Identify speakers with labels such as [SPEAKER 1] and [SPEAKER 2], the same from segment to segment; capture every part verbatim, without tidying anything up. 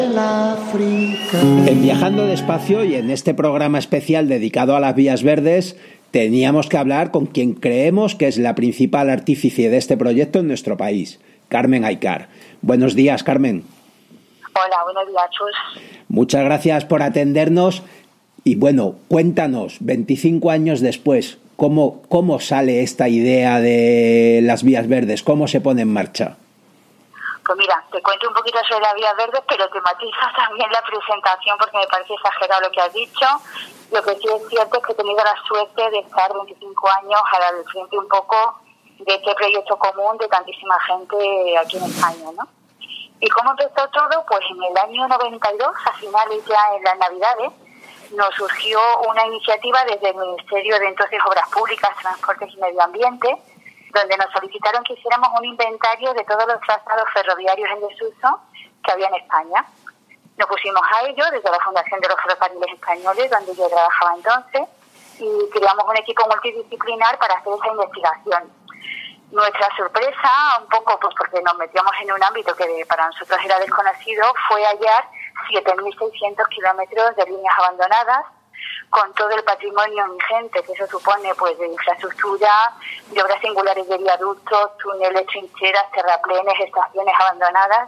[SPEAKER 1] En Viajando Despacio y en este programa especial dedicado a las vías verdes, teníamos que hablar con quien creemos que es la principal artífice de este proyecto en nuestro país, Carmen Aycar. Buenos días, Carmen.
[SPEAKER 2] Hola, buenos días, Chus.
[SPEAKER 1] Muchas gracias por atendernos. Y bueno, cuéntanos, veinticinco años después, ¿cómo, cómo sale esta idea de las vías verdes? ¿Cómo se pone en marcha?
[SPEAKER 2] Pues mira, te cuento un poquito sobre las vías verdes, pero tematiza también la presentación porque me parece exagerado lo que has dicho. Lo que sí es cierto es que he tenido la suerte de estar veinticinco años al frente un poco de este proyecto común de tantísima gente aquí en España, ¿no? ¿Y cómo empezó todo? Pues en el año noventa y dos, a finales ya en las Navidades, nos surgió una iniciativa desde el Ministerio de entonces Obras Públicas, Transportes y Medio Ambiente, donde nos solicitaron que hiciéramos un inventario de todos los trazados ferroviarios en desuso que había en España. Nos pusimos a ello desde la Fundación de los Ferrocarriles Españoles, donde yo trabajaba entonces, y creamos un equipo multidisciplinar para hacer esa investigación. Nuestra sorpresa, un poco pues porque nos metíamos en un ámbito que para nosotros era desconocido, fue hallar siete mil seiscientos kilómetros de líneas abandonadas, con todo el patrimonio ingente que eso supone, pues de infraestructura, de obras singulares de viaductos, túneles, trincheras, terraplenes, estaciones abandonadas,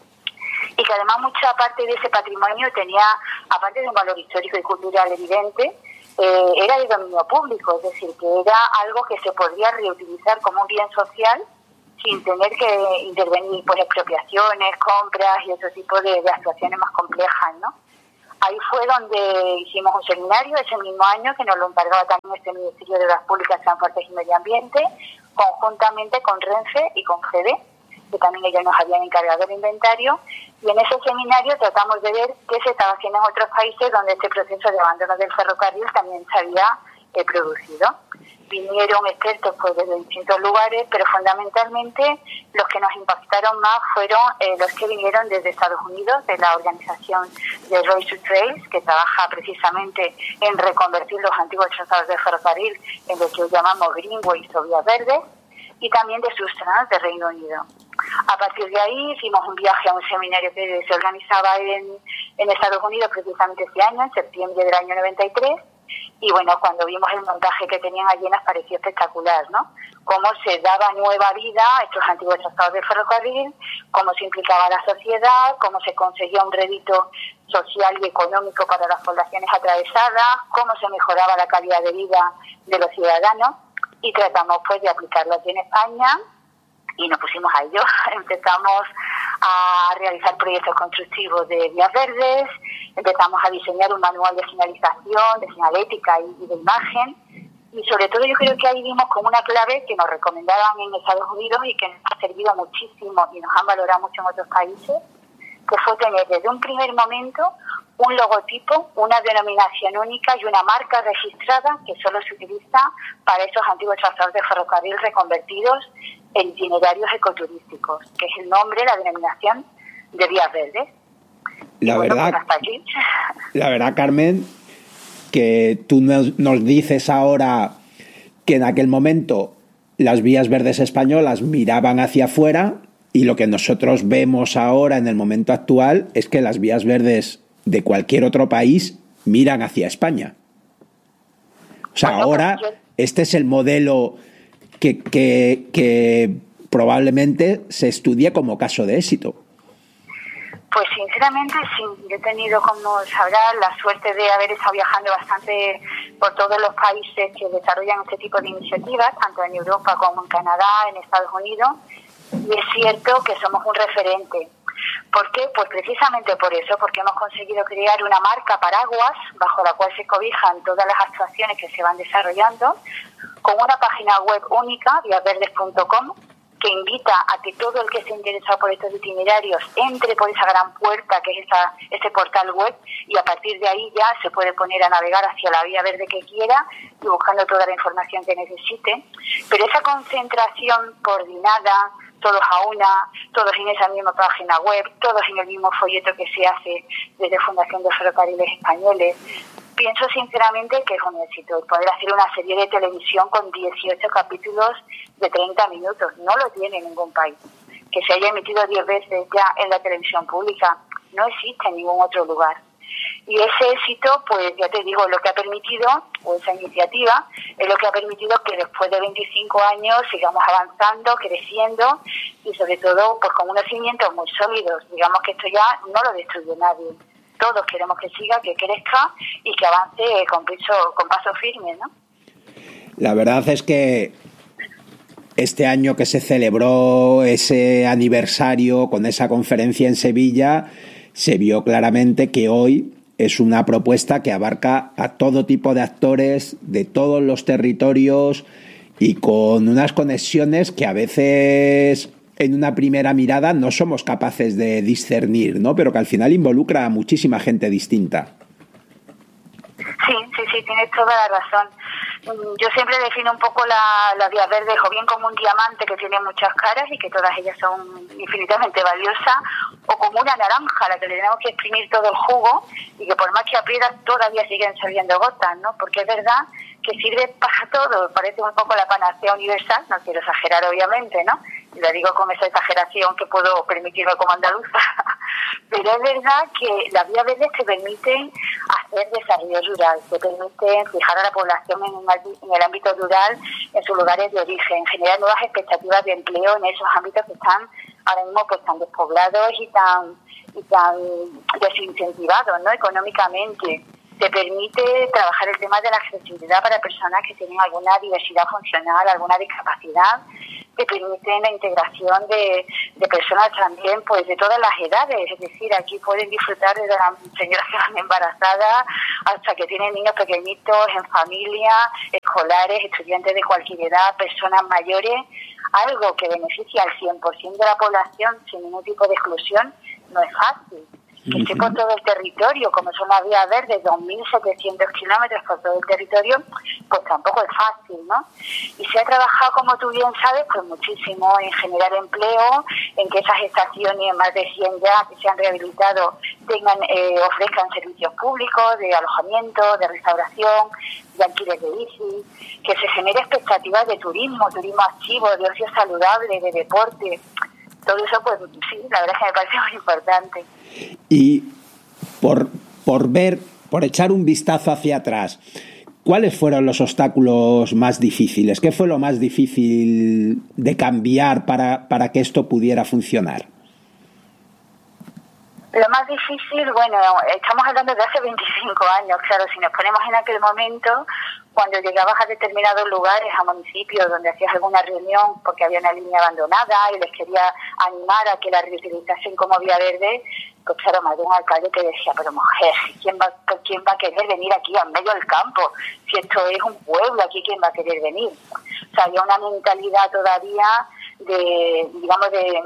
[SPEAKER 2] y que además mucha parte de ese patrimonio tenía, aparte de un valor histórico y cultural evidente, eh, era de dominio público, es decir, que era algo que se podría reutilizar como un bien social sin tener que intervenir pues expropiaciones, compras y otro tipo de, de actuaciones más complejas, ¿no? Ahí fue donde hicimos un seminario ese mismo año que nos lo encargaba también este Ministerio de Obras Públicas, Transportes y Medio Ambiente, conjuntamente con Renfe y con Fede, que también ellos nos habían encargado el inventario, y en ese seminario tratamos de ver qué se estaba haciendo en otros países donde este proceso de abandono del ferrocarril también se había eh, producido. Vinieron expertos pues, desde distintos lugares, pero fundamentalmente los que nos impactaron más fueron eh, los que vinieron desde Estados Unidos, de la organización de Race to Trails, que trabaja precisamente en reconvertir los antiguos trazados de ferrocarril en lo que llamamos greenways o vías verdes, y también de Sustrans, de Reino Unido. A partir de ahí hicimos un viaje a un seminario que se organizaba en, en Estados Unidos precisamente este año, en septiembre del año noventa y tres, y bueno, cuando vimos el montaje que tenían allí nos pareció espectacular, ¿no? Cómo se daba nueva vida a estos antiguos trazados de ferrocarril, cómo se implicaba la sociedad, cómo se conseguía un rédito social y económico para las poblaciones atravesadas, cómo se mejoraba la calidad de vida de los ciudadanos, y tratamos pues de aplicarlo aquí en España y nos pusimos a ello. Empezamos a realizar proyectos constructivos de vías verdes, empezamos a diseñar un manual de señalización, de señalética y, y de imagen, y sobre todo yo creo que ahí vimos como una clave que nos recomendaban en Estados Unidos y que nos ha servido muchísimo y nos han valorado mucho en otros países, que fue tener desde un primer momento un logotipo, una denominación única y una marca registrada que solo se utiliza para esos antiguos trazados de ferrocarril reconvertidos en itinerarios ecoturísticos, que es el nombre, la denominación de vías verdes.
[SPEAKER 1] La
[SPEAKER 2] bueno,
[SPEAKER 1] verdad,
[SPEAKER 2] pues hasta aquí.
[SPEAKER 1] La verdad, Carmen, que tú nos, nos dices ahora que en aquel momento las vías verdes españolas miraban hacia afuera, y lo que nosotros vemos ahora en el momento actual es que las vías verdes de cualquier otro país miran hacia España. O sea, bueno, ahora pues yo... este es el modelo que, que, que probablemente se estudie como caso de éxito.
[SPEAKER 2] Pues sinceramente sí, yo he tenido, como sabrás, la suerte de haber estado viajando bastante por todos los países que desarrollan este tipo de iniciativas, tanto en Europa como en Canadá, en Estados Unidos, y es cierto que somos un referente. ¿Por qué? Pues precisamente por eso, porque hemos conseguido crear una marca paraguas bajo la cual se cobijan todas las actuaciones que se van desarrollando, con una página web única, vías verdes punto com, que invita a que todo el que esté interesado por estos itinerarios entre por esa gran puerta que es esa, ese portal web, y a partir de ahí ya se puede poner a navegar hacia la vía verde que quiera y buscando toda la información que necesite. Pero esa concentración coordinada, todos a una, todos en esa misma página web, todos en el mismo folleto que se hace desde Fundación de Ferrocarriles Españoles, pienso sinceramente que es un éxito poder hacer una serie de televisión con dieciocho capítulos de treinta minutos. No lo tiene ningún país. Que que se haya emitido diez veces ya en la televisión pública. No existe en ningún otro lugar. Y ese éxito, pues ya te digo, lo que ha permitido, o esa iniciativa, es lo que ha permitido que después de veinticinco años sigamos avanzando, creciendo y sobre todo pues con unos cimientos muy sólidos. Digamos que esto ya no lo destruye nadie. Todos queremos que siga, que crezca y que avance con paso, con paso firme, ¿no?
[SPEAKER 1] La verdad es que este año que se celebró ese aniversario con esa conferencia en Sevilla, se vio claramente que hoy es una propuesta que abarca a todo tipo de actores de todos los territorios y con unas conexiones que a veces en una primera mirada no somos capaces de discernir, ¿no? Pero que al final involucra a muchísima gente distinta.
[SPEAKER 2] Sí, sí, sí, tienes toda la razón. Yo siempre defino un poco la, la Vías Verdes o bien como un diamante que tiene muchas caras y que todas ellas son infinitamente valiosas, o como una naranja a la que le tenemos que exprimir todo el jugo y que por más que aprietas todavía siguen saliendo gotas, ¿no? Porque es verdad que sirve para todo, parece un poco la panacea universal, no quiero exagerar obviamente, ¿no? Y lo digo con esa exageración que puedo permitirme como andaluza, pero es verdad que las vías verdes te permiten hacer desarrollo rural, te permiten fijar a la población en, un, en el ámbito rural, en sus lugares de origen, generar nuevas expectativas de empleo en esos ámbitos que están ahora mismo pues tan despoblados y tan, y tan desincentivados, ¿no? Económicamente. Te permite trabajar el tema de la accesibilidad para personas que tienen alguna diversidad funcional, alguna discapacidad. Te permite la integración de, de personas también pues de todas las edades. Es decir, aquí pueden disfrutar desde las señoras que van embarazadas hasta que tienen niños pequeñitos en familia, escolares, estudiantes de cualquier edad, personas mayores. Algo que beneficia al cien por ciento de la población sin ningún tipo de exclusión no es fácil. Que esté por todo el territorio, como son las vías verdes, dos mil setecientos kilómetros por todo el territorio, pues tampoco es fácil, ¿no? Y se ha trabajado, como tú bien sabes, pues muchísimo en generar empleo, en que esas estaciones, más de cien ya que se han rehabilitado, tengan eh, ofrezcan servicios públicos de alojamiento, de restauración, de alquiler de bici, que se genere expectativas de turismo, turismo activo, de ocio saludable, de deporte. Todo eso, pues sí, la verdad es que me parece muy importante.
[SPEAKER 1] Y por, por ver, por echar un vistazo hacia atrás, ¿cuáles fueron los obstáculos más difíciles? ¿Qué fue lo más difícil de cambiar para, para que esto pudiera funcionar?
[SPEAKER 2] Lo más difícil, bueno, estamos hablando de hace veinticinco años, claro, si nos ponemos en aquel momento, cuando llegabas a determinados lugares, a municipios donde hacías alguna reunión porque había una línea abandonada y les quería animar a que la reutilizasen como vía verde, pues claro, más de un alcalde que decía, pero mujer, ¿quién va, ¿quién va a querer venir aquí en medio del campo? Si esto es un pueblo, aquí ¿quién va a querer venir? O sea, había una mentalidad todavía de, digamos, de...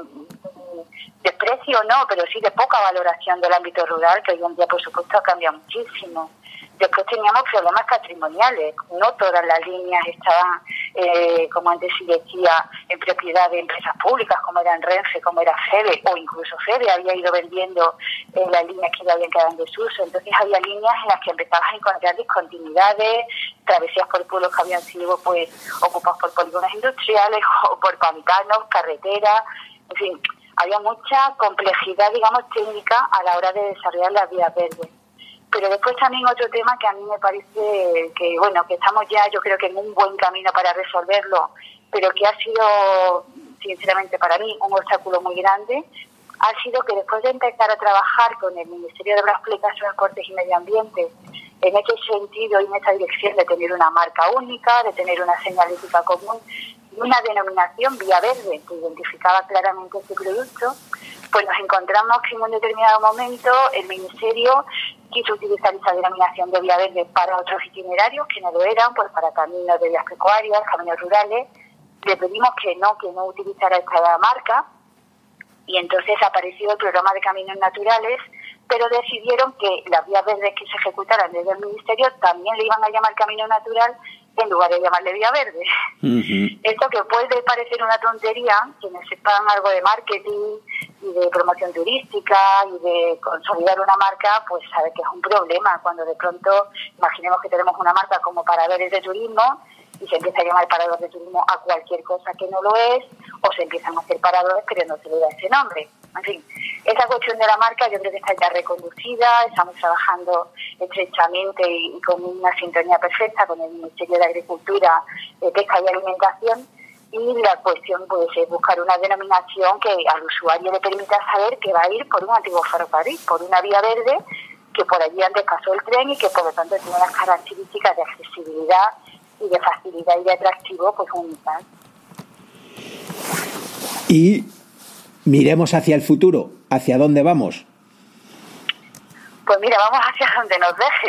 [SPEAKER 2] desprecio no, pero sí de poca valoración del ámbito rural, que hoy en día, por supuesto, ha cambiado muchísimo. Después teníamos problemas patrimoniales. No todas las líneas estaban, eh, como antes sí decía, en propiedad de empresas públicas, como eran Renfe, como era Feve, o incluso Feve había ido vendiendo eh, las líneas que ya habían quedado en desuso. Entonces había líneas en las que empezabas a encontrar discontinuidades, travesías por pueblos que habían sido pues ocupados por polígonos industriales, o por pantanos, carreteras, en fin. Había mucha complejidad, digamos, técnica a la hora de desarrollar las vías verdes. Pero después también otro tema que a mí me parece que, bueno, que estamos ya, yo creo que en un buen camino para resolverlo, pero que ha sido, sinceramente para mí, un obstáculo muy grande, ha sido que después de empezar a trabajar con el Ministerio de Obras Públicas, Transportes y Medio Ambiente, en ese sentido y en esa dirección de tener una marca única, de tener una señalística común, y una denominación vía verde que identificaba claramente este producto, pues nos encontramos que en un determinado momento el Ministerio quiso utilizar esa denominación de vía verde para otros itinerarios que no lo eran, pues para caminos de vías pecuarias, caminos rurales. Le pedimos que no, que no utilizara esta marca y entonces apareció el programa de caminos naturales, pero decidieron que las vías verdes que se ejecutaran desde el Ministerio también le iban a llamar camino natural en lugar de llamarle vía verde. Uh-huh. Esto que puede parecer una tontería, quienes sepan algo de marketing y de promoción turística y de consolidar una marca, pues sabe que es un problema cuando de pronto, imaginemos que tenemos una marca como Para Ver de turismo y se empieza a llamar parador de turismo a cualquier cosa que no lo es, o se empiezan a hacer paradores pero no se le da ese nombre. En fin, esa cuestión de la marca yo creo que está ya reconducida, estamos trabajando estrechamente y, y con una sintonía perfecta con el Ministerio de Agricultura, eh, Pesca y Alimentación, y la cuestión pues es buscar una denominación que al usuario le permita saber que va a ir por un antiguo ferrocarril, por una vía verde, que por allí antes pasó el tren y que por lo tanto tiene unas características de accesibilidad y de facilidad y de atractivo pues únicas.
[SPEAKER 1] Y miremos hacia el futuro. ¿Hacia dónde vamos?
[SPEAKER 2] Pues mira, vamos hacia donde nos deje,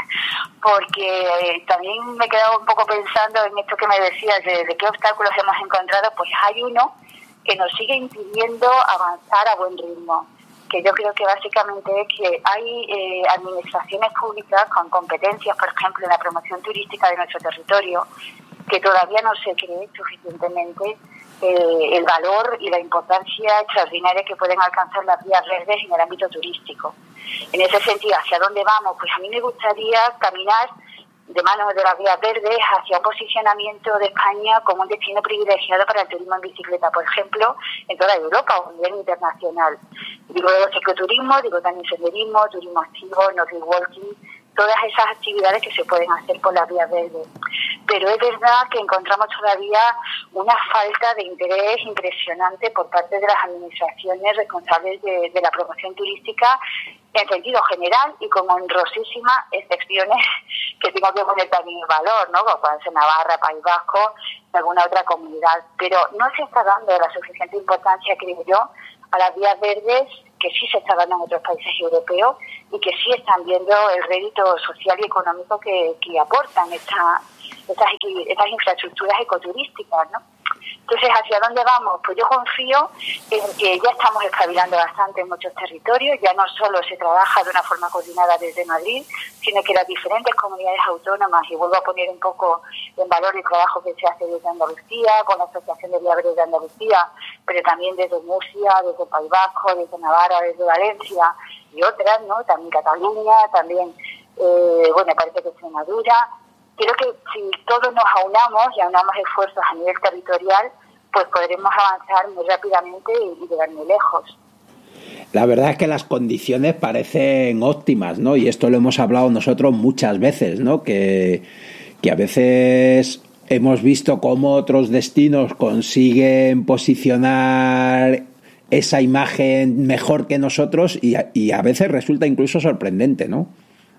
[SPEAKER 2] porque también me he quedado un poco pensando en esto que me decías, de, de qué obstáculos hemos encontrado. Pues hay uno que nos sigue impidiendo avanzar a buen ritmo, que yo creo que básicamente es que hay eh, administraciones públicas con competencias, por ejemplo, en la promoción turística de nuestro territorio, que todavía no se cree suficientemente eh, el valor y la importancia extraordinaria que pueden alcanzar las vías verdes en el ámbito turístico. En ese sentido, ¿hacia dónde vamos? Pues a mí me gustaría caminar de mano de las vías verdes hacia un posicionamiento de España como un destino privilegiado para el turismo en bicicleta, por ejemplo, en toda Europa o a nivel internacional. Digo cicloturismo, digo también senderismo, turismo activo, Nordic walking, todas esas actividades que se pueden hacer por las vías verdes. Pero es verdad que encontramos todavía una falta de interés impresionante por parte de las administraciones responsables de, de la promoción turística en sentido general y con honrosísimas excepciones que tengo que poner también en valor, ¿no? Como pueden ser Navarra, País Vasco y alguna otra comunidad. Pero no se está dando la suficiente importancia, creo yo, a las vías verdes, que sí se está dando en otros países europeos y que sí están viendo el rédito social y económico que, que aportan esta, estas, estas infraestructuras ecoturísticas, ¿no? Entonces, ¿hacia dónde vamos? Pues yo confío en que ya estamos espabilando bastante en muchos territorios, ya no solo se trabaja de una forma coordinada desde Madrid, sino que las diferentes comunidades autónomas, y vuelvo a poner un poco en valor el trabajo que se hace desde Andalucía, con la Asociación de Vías Verdes de Andalucía, pero también desde Murcia, desde País Vasco, desde Navarra, desde Valencia y otras, ¿no? También Cataluña, también, eh, bueno, parece que Extremadura. Creo que si todos nos aunamos y aunamos esfuerzos a nivel territorial, pues podremos avanzar muy rápidamente y, y llegar muy lejos.
[SPEAKER 1] La verdad es que las condiciones parecen óptimas, ¿no? Y esto lo hemos hablado nosotros muchas veces, ¿no? Que, que a veces hemos visto cómo otros destinos consiguen posicionar esa imagen mejor que nosotros y a, y a veces resulta incluso sorprendente, ¿no?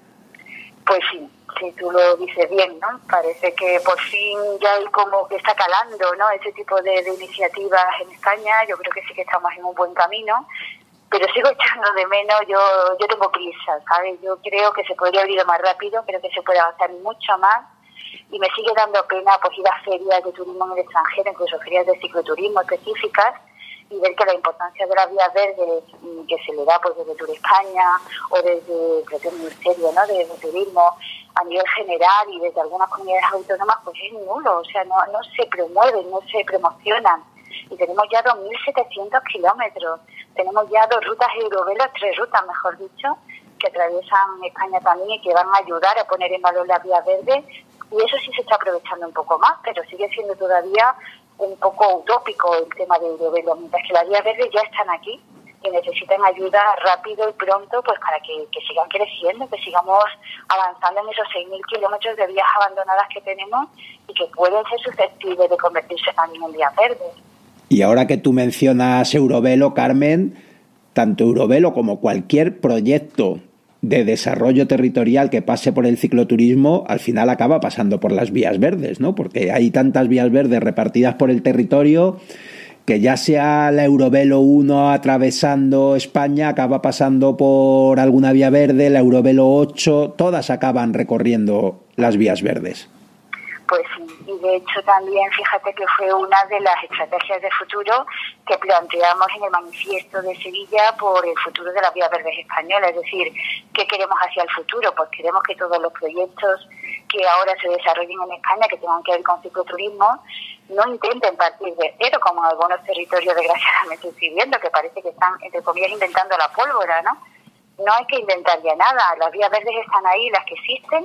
[SPEAKER 2] Pues sí. Sí, tú lo dices bien, ¿no? Parece que por fin ya hay como que está calando, ¿no? Ese tipo de, de iniciativas en España. Yo creo que sí que estamos en un buen camino, pero sigo echando de menos. Yo yo tengo prisa, ¿sabes? Yo creo que se podría haber ido más rápido, creo que se puede avanzar mucho más, y me sigue dando pena pues ir a ferias de turismo en el extranjero, incluso ferias de cicloturismo específicas, y ver que la importancia de las vías verdes que se le da pues desde Tour España o desde el Ministerio, ¿no? de, de Turismo a nivel general y desde algunas comunidades autónomas pues es nulo, o sea, no, no se promueven, no se promocionan. Y tenemos ya dos mil setecientos kilómetros, tenemos ya dos rutas eurovelos, tres rutas mejor dicho, que atraviesan España también y que van a ayudar a poner en valor las vías verdes, y eso sí se está aprovechando un poco más, pero sigue siendo todavía un poco utópico el tema de Eurovelo, mientras que las vías verdes ya están aquí y necesitan ayuda rápido y pronto pues para que, que sigan creciendo, que sigamos avanzando en esos seis mil kilómetros de vías abandonadas que tenemos y que pueden ser susceptibles de convertirse también en vías verdes.
[SPEAKER 1] Y ahora que tú mencionas Eurovelo, Carmen, tanto Eurovelo como cualquier proyecto de desarrollo territorial que pase por el cicloturismo, al final acaba pasando por las vías verdes, ¿no? Porque hay tantas vías verdes repartidas por el territorio que ya sea la Eurovelo uno atravesando España, acaba pasando por alguna vía verde, la Eurovelo ocho, todas acaban recorriendo las vías verdes.
[SPEAKER 2] Pues sí, y de hecho también fíjate que fue una de las estrategias de futuro que planteamos en el manifiesto de Sevilla por el futuro de las vías verdes españolas, es decir, ¿qué queremos hacia el futuro? Pues queremos que todos los proyectos que ahora se desarrollen en España, que tengan que ver con cicloturismo, no intenten partir de cero, como en algunos territorios desgraciadamente estoy viendo, que parece que están, entre comillas, inventando la pólvora, ¿no? No hay que inventar ya nada, las vías verdes están ahí, las que existen,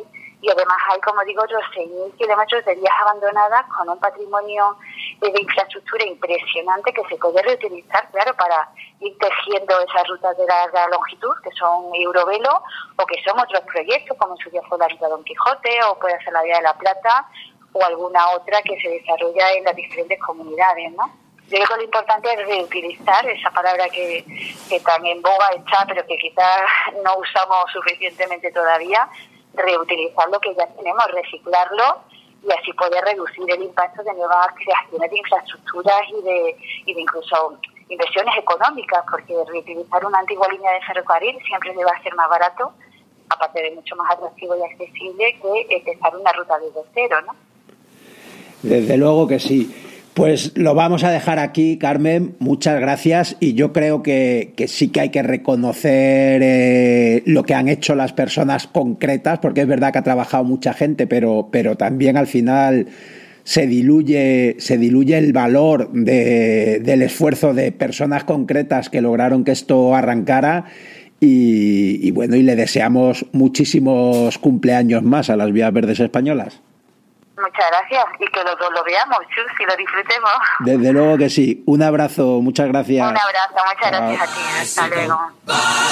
[SPEAKER 2] y además hay, como digo, doce mil kilómetros de vías abandonadas con un patrimonio de infraestructura impresionante que se puede reutilizar, claro, para ir tejiendo esas rutas de larga longitud, que son Eurovelo, o que son otros proyectos, como en su día fue la ruta Don Quijote, o puede ser la Vía de la Plata, o alguna otra que se desarrolla en las diferentes comunidades, ¿no? Yo creo que lo importante es reutilizar, esa palabra que, que tan en boga está, pero que quizás no usamos suficientemente todavía, reutilizar lo que ya tenemos, reciclarlo, y así poder reducir el impacto de nuevas creaciones de infraestructuras y de, y de incluso inversiones económicas, porque reutilizar una antigua línea de ferrocarril siempre le va a ser más barato, aparte de mucho más atractivo y accesible, que empezar una ruta desde cero, ¿no?
[SPEAKER 1] Desde luego que sí. Pues lo vamos a dejar aquí, Carmen. Muchas gracias. Y yo creo que, que sí que hay que reconocer eh, lo que han hecho las personas concretas, porque es verdad que ha trabajado mucha gente, pero, pero también al final se diluye, se diluye el valor de, del esfuerzo de personas concretas que lograron que esto arrancara. Y, y bueno, y le deseamos muchísimos cumpleaños más a las Vías Verdes Españolas.
[SPEAKER 2] Muchas gracias, y que los dos lo veamos, Chus, y lo disfrutemos.
[SPEAKER 1] Desde luego que sí. Un abrazo, muchas gracias.
[SPEAKER 2] Un abrazo, muchas gracias a ti. Hasta luego.